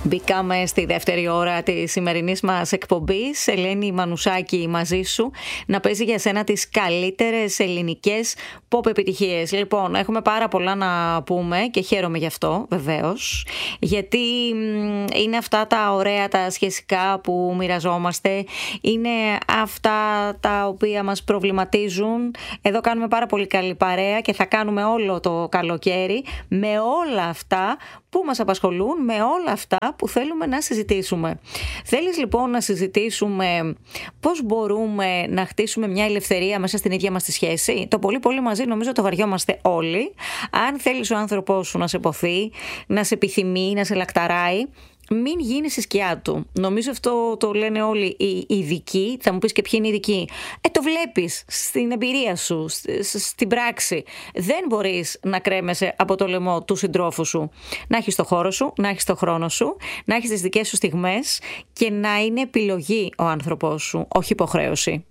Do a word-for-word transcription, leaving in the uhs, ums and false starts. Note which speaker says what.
Speaker 1: Μπήκαμε στη δεύτερη ώρα της σημερινής μας εκπομπής. Ελένη Μανουσάκη μαζί σου να παίζει για σένα τις καλύτερες ελληνικές pop επιτυχίες. Λοιπόν, έχουμε πάρα πολλά να πούμε και χαίρομαι γι' αυτό βεβαίως, γιατί είναι αυτά τα ωραία τα σχεσικά που μοιραζόμαστε, είναι αυτά τα οποία μας προβληματίζουν. Εδώ κάνουμε πάρα πολύ καλή παρέα και θα κάνουμε όλο το καλοκαίρι με όλα αυτά που μας απασχολούν, με όλα αυτά που θέλουμε να συζητήσουμε. Θέλεις λοιπόν να συζητήσουμε πώς μπορούμε να χτίσουμε μια ελευθερία μέσα στην ίδια μας τη σχέση? Το πολύ πολύ μαζί νομίζω το βαριόμαστε όλοι. Αν θέλεις ο άνθρωπός σου να σε ποθεί, να σε επιθυμεί, να σε λακταράει, μην γίνεις η σκιά του. Νομίζω αυτό το λένε όλοι οι ειδικοί. Θα μου πεις και ποιοι είναι οι ειδικοί. Ε, το βλέπεις στην εμπειρία σου, στην πράξη. Δεν μπορείς να κρέμεσαι από το λαιμό του συντρόφου σου. Να έχεις το χώρο σου, να έχεις το χρόνο σου, να έχεις τις δικές σου στιγμές και να είναι επιλογή ο άνθρωπός σου, όχι υποχρέωση.